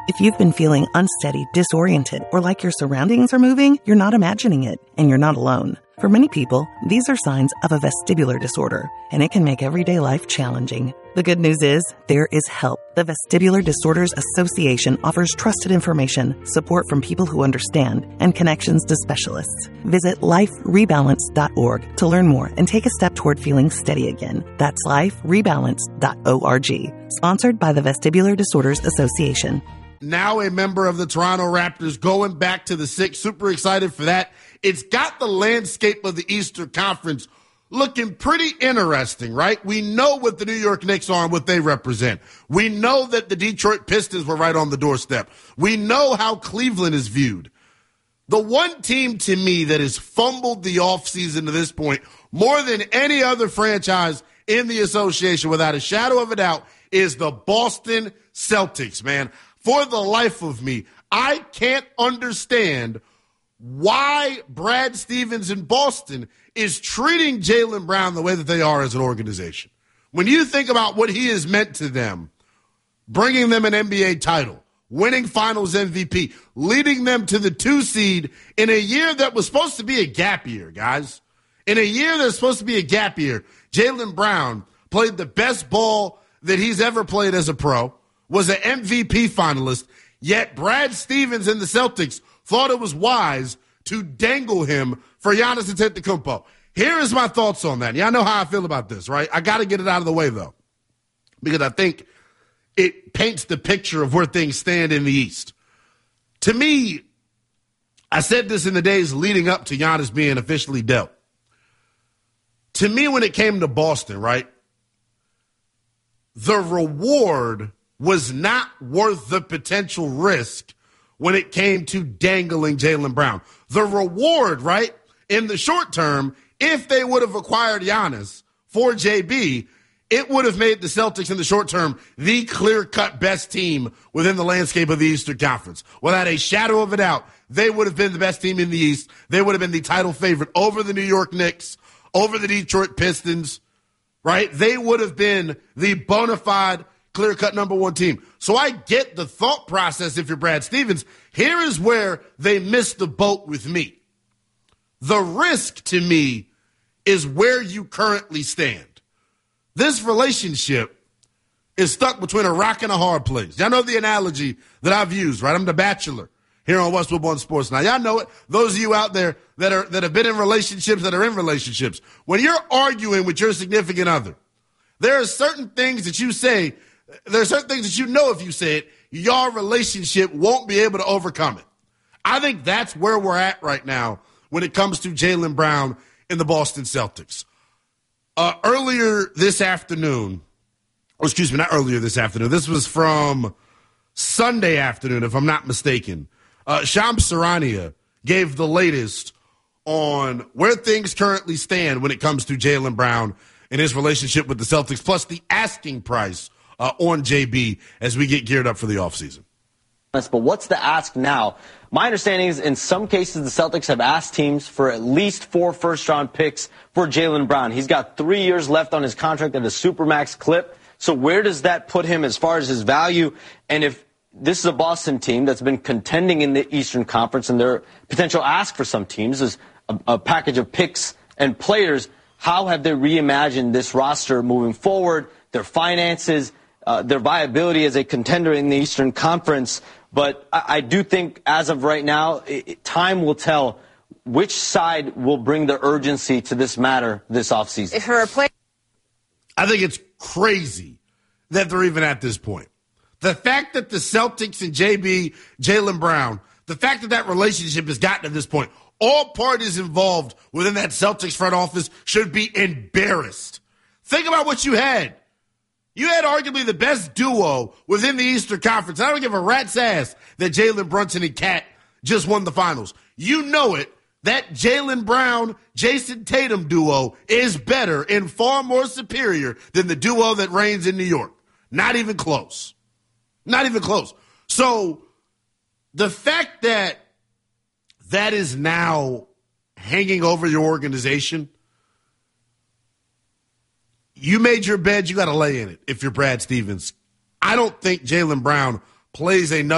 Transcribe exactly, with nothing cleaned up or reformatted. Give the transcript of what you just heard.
If you've been feeling unsteady, disoriented, or like your surroundings are moving, you're not imagining it, and you're not alone. For many people, these are signs of a vestibular disorder, and it can make everyday life challenging. The good news is, there is help. The Vestibular Disorders Association offers trusted information, support from people who understand, and connections to specialists. Visit life rebalance dot org to learn more and take a step toward feeling steady again. That's life rebalance dot org. Sponsored by the Vestibular Disorders Association. Now a member of the Toronto Raptors, going back to the six. Super excited for that. It's got the landscape of the Eastern Conference looking pretty interesting, right? We know what the New York Knicks are and what they represent. We know that the Detroit Pistons were right on the doorstep. We know how Cleveland is viewed. The one team to me that has fumbled the offseason to this point more than any other franchise in the association, without a shadow of a doubt, is the Boston Celtics, man. For the life of me, I can't understand why Brad Stevens in Boston is treating Jaylen Brown the way that they are as an organization. When you think about what he has meant to them, bringing them an N B A title, winning finals M V P, leading them to the two seed in a year that was supposed to be a gap year, guys. In a year that's supposed to be a gap year, Jaylen Brown played the best ball that he's ever played as a pro, was an M V P finalist, yet Brad Stevens and the Celtics thought it was wise to dangle him for Giannis Antetokounmpo. Here is my thoughts on that. Y'all know how I feel about this, right? I got to get it out of the way, though, because I think it paints the picture of where things stand in the East. To me, I said this in the days leading up to Giannis being officially dealt. To me, when it came to Boston, right, the reward was not worth the potential risk when it came to dangling Jaylen Brown. The reward, right, in the short term, if they would have acquired Giannis for J B, it would have made the Celtics in the short term the clear-cut best team within the landscape of the Eastern Conference. Without a shadow of a doubt, they would have been the best team in the East. They would have been the title favorite over the New York Knicks, over the Detroit Pistons, right? They would have been the bona fide clear-cut number one team. So I get the thought process if you're Brad Stevens. Here is where they missed the boat with me. The risk to me is where you currently stand. This relationship is stuck between a rock and a hard place. Y'all know the analogy that I've used, right? I'm the Bachelor here on Westwood One Sports. Now, y'all know it. Those of you out there that are that have been in relationships, that are in relationships, when you're arguing with your significant other, there are certain things that you say, there are certain things that you know if you say it, your relationship won't be able to overcome it. I think that's where we're at right now when it comes to Jaylen Brown and the Boston Celtics. Uh, earlier this afternoon, or excuse me, not earlier this afternoon, this was from Sunday afternoon, if I'm not mistaken, uh, Shams Charania gave the latest on where things currently stand when it comes to Jaylen Brown and his relationship with the Celtics, plus the asking price uh, on J B as we get geared up for the offseason. But what's the ask now? My understanding is in some cases the Celtics have asked teams for at least four first-round picks for Jaylen Brown. He's got three years left on his contract at a supermax clip. So where does that put him as far as his value? And if this is a Boston team that's been contending in the Eastern Conference and their potential ask for some teams is a, a package of picks and players, how have they reimagined this roster moving forward, their finances, uh, their viability as a contender in the Eastern Conference? But I, I do think as of right now, it, time will tell which side will bring the urgency to this matter this offseason. If her play- I think it's crazy that they're even at this point. The fact that the Celtics and J B, Jaylen Brown, the fact that that relationship has gotten to this point, all parties involved within that Celtics front office should be embarrassed. Think about what you had. You had arguably the best duo within the Eastern Conference. I don't give a rat's ass that Jalen Brunson and Cat just won the finals. You know it. That Jaylen Brown, Jason Tatum duo is better and far more superior than the duo that reigns in New York. Not even close. Not even close. So the fact that that is now hanging over your organization, you made your bed, you got to lay in it if you're Brad Stevens. I don't think Jaylen Brown plays another